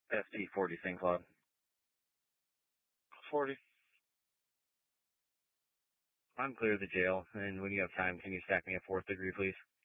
FT40 St. Cloud. 40. I'm clear of the jail, and when you have time, can you stack me a 4th degree, please?